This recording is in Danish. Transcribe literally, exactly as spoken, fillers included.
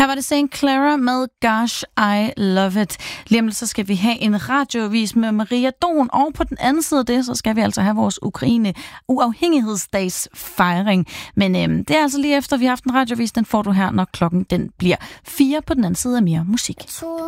Her var det Saint Clara med Gosh, I Love It. Lige om lidt, så skal vi have en radioavis med Maria Don, og på den anden side af det, så skal vi altså have vores Ukraine uafhængighedsdags fejring. Men øhm, det er altså lige efter, vi har haft en radioavis, den får du her, når klokken den bliver fire på den anden side af mere musik.